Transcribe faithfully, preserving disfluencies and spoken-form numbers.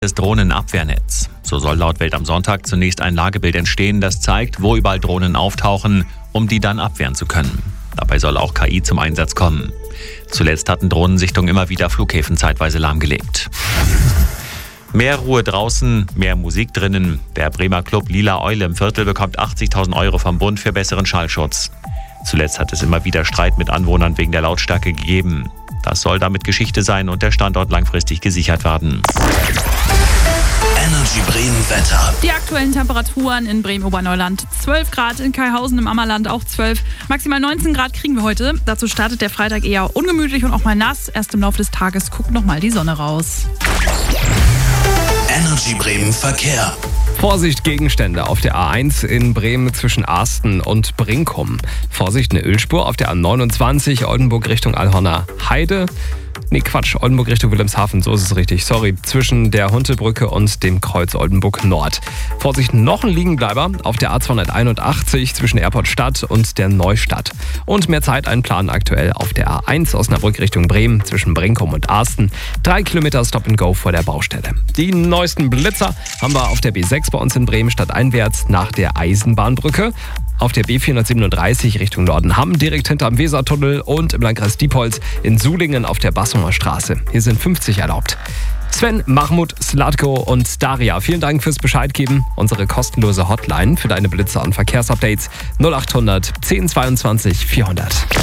Das Drohnenabwehrnetz. So soll laut Welt am Sonntag zunächst ein Lagebild entstehen, das zeigt, wo überall Drohnen auftauchen, um die dann abwehren zu können. Dabei soll auch K I zum Einsatz kommen. Zuletzt hatten Drohnensichtungen immer wieder Flughäfen zeitweise lahmgelegt. Mehr Ruhe draußen, mehr Musik drinnen. Der Bremer Club Lila Eule im Viertel bekommt achtzigtausend Euro vom Bund für besseren Schallschutz. Zuletzt hat es immer wieder Streit mit Anwohnern wegen der Lautstärke gegeben. Das soll damit Geschichte sein und der Standort langfristig gesichert werden. Energy Bremen Wetter. Die aktuellen Temperaturen in Bremen-Oberneuland zwölf Grad, in Kaihausen im Ammerland auch zwölf. Maximal neunzehn Grad kriegen wir heute. Dazu startet der Freitag eher ungemütlich und auch mal nass. Erst im Laufe des Tages guckt noch mal die Sonne raus. Energy Bremen Verkehr. Vorsicht, Gegenstände auf der A eins in Bremen zwischen Arsten und Brinkum. Vorsicht, eine Ölspur auf der A neunundzwanzig Oldenburg Richtung Alhorner Heide. Nee, Quatsch, Oldenburg Richtung Wilhelmshaven, so ist es richtig. Sorry, zwischen der Huntebrücke und dem Kreuz Oldenburg Nord. Vorsicht, noch ein Liegenbleiber auf der A zweihunderteinundachtzig zwischen Airport Stadt und der Neustadt. Und mehr Zeit einplanen aktuell auf der A eins Osnabrück Richtung Bremen zwischen Brinkum und Arsten. Drei Kilometer Stop and Go vor der Baustelle. Die neuesten Blitzer haben wir auf der B sechs bei uns in Bremen stadteinwärts nach der Eisenbahnbrücke. Auf der B vierhundertsiebenunddreißig Richtung Norden Hamm, direkt hinterm Wesertunnel und im Landkreis Diepholz in Sulingen auf der Bassumer Straße. Hier sind fünfzig erlaubt. Sven, Mahmoud, Slatko und Daria, vielen Dank fürs Bescheid geben. Unsere kostenlose Hotline für deine Blitzer und Verkehrsupdates null acht hundert zehn zweiundzwanzig vierhundert.